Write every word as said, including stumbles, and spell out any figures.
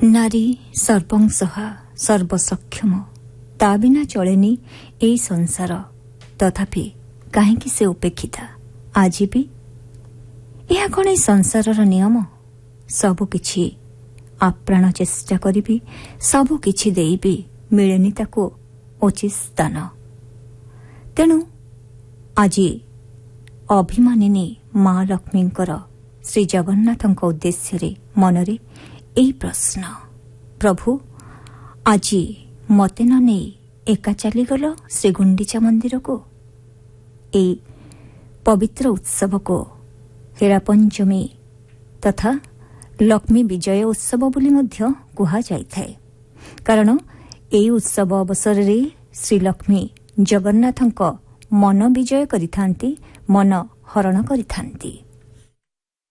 ନାରୀ ସର୍ବଂସହା ସର୍ବସକ୍ଷମ, ତା ବିନା ଚଳେନି ଏହି ସଂସାର। ତଥାପି କାହିଁକି ସେ ଉପେକ୍ଷିତା ଆଜି ବି? ଏହା କ'ଣ ଏହି ସଂସାରର ନିୟମ? ସବୁକିଛି ଆପ୍ରାଣ ଚେଷ୍ଟା କରିବି, ସବୁକିଛି ଦେଇବି, ମିଳେନି ତାକୁ ଉଚିତ ସ୍ଥାନ। ତେଣୁ ଆଜି ଅଭିମାନିନୀ ମା ଲକ୍ଷ୍ମୀଙ୍କର ଶ୍ରୀ ଜଗନ୍ନାଥଙ୍କ ଉଦ୍ଦେଶ୍ୟରେ ମନରେ ଏହି ପ୍ରଶ୍ନ, ପ୍ରଭୁ ଆଜି ମୋତେ ନ ନେଇ ଏକା ଚାଲିଗଲ ଶ୍ରୀଗୁଣ୍ଡିଚା ମନ୍ଦିରକୁ। ଏହି ପବିତ୍ର ଉତ୍ସବକୁ ହେରା ପଞ୍ଚମୀ ତଥା ଲକ୍ଷ୍ମୀ ବିଜୟ ଉତ୍ସବ ବୋଲି ମଧ୍ୟ କୁହାଯାଇଥାଏ। କାରଣ ଏହି ଉତ୍ସବ ଅବସରରେ ଶ୍ରୀଲକ୍ଷ୍ମୀ ଜଗନ୍ନାଥଙ୍କ ମନ ବିଜୟ କରିଥାନ୍ତି, ମନ ହରଣ କରିଥାନ୍ତି।